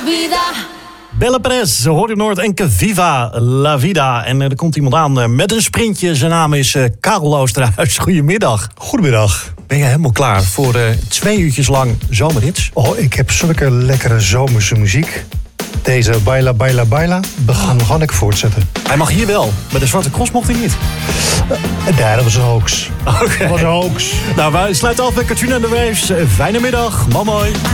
vida. Belle Perez, Hoor Noord en Que Viva La Vida. En er komt iemand aan met een sprintje. Zijn naam is Karel Oosterhuis. Goedemiddag. Goedemiddag. Ben je helemaal klaar voor 2 uurtjes lang zomerhits? Oh, ik heb zulke lekkere zomerse muziek. Deze Baila Baila Baila, we gaan lekker voortzetten. Hij mag hier wel, maar de Zwarte Cross mocht hij niet. Nee, dat was een hoax. Oké. Dat was een hoax. Nou, wij sluiten af met Katrina and the Waves. Fijne middag. Mooi.